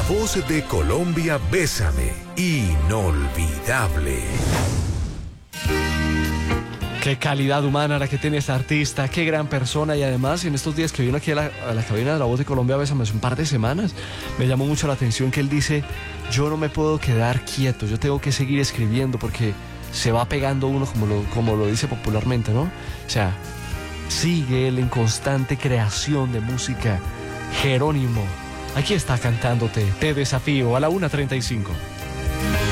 voz de Colombia, Bésame, inolvidable. Qué calidad humana la que tiene esta artista, qué gran persona. Y además, en estos días que vino aquí a la cabina de La Voz de Colombia, Bésame, hace un par de semanas, me llamó mucho la atención que él dice: yo no me puedo quedar quieto, yo tengo que seguir escribiendo porque se va pegando uno, como lo dice popularmente, ¿no? O sea, sigue él en constante creación de música. Jerónimo, aquí está cantándote Te Desafío a la 1:35.